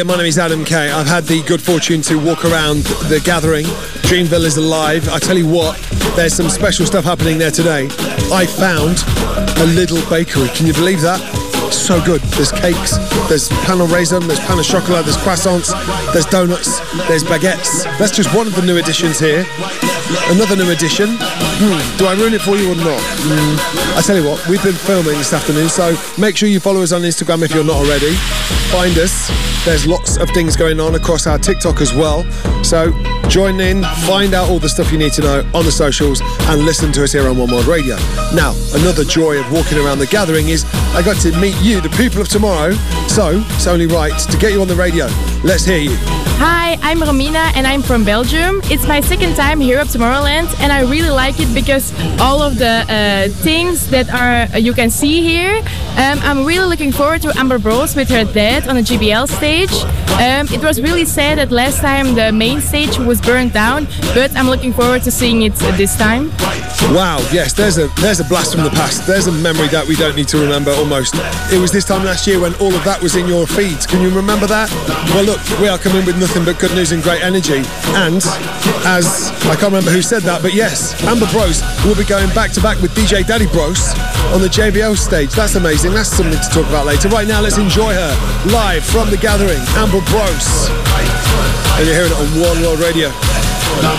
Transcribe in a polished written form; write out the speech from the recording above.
My name is Adam Kay. I've had the good fortune to walk around the gathering. Dreamville is alive. I tell you what, there's some special stuff happening there today. I found a little bakery. Can you believe that? So good. There's cakes, there's pain au raisin, there's pain au chocolat, there's croissants, there's donuts, there's baguettes. That's just one of the new additions here. Another new addition. Do I ruin it for you or not? I tell you what, we've been filming this afternoon, so make sure you follow us on Instagram if you're not already. Find us. There's lots of things going on across our TikTok as well. So join in, find out all the stuff you need to know on the socials and listen to us here on One World Radio. Now, another joy of walking around the gathering is I got to meet you, the people of tomorrow. So it's only right to get you on the radio. Let's hear you. Hi, I'm Romina and I'm from Belgium. It's my second time here at Tomorrowland and I really like it because all of the things that are you can see here. I'm really looking forward to Amber Bros with her dad on the GBL stage. It was really sad that last time the main stage was burned down, but I'm looking forward to seeing it this time. Wow, yes, there's a blast from the past. There's a memory that we don't need to remember almost. It was this time last year when all of that was in your feeds. Can you remember that? Well, look, we are coming with nothing but good news and great energy. And as I can't remember who said that, but yes, Amber Bros will be going back to back with DJ Daddy Bros on the JBL stage. That's amazing. That's something to talk about later. Right now, let's enjoy her live from the gathering, Amber Bros. And you're hearing it on One World Radio.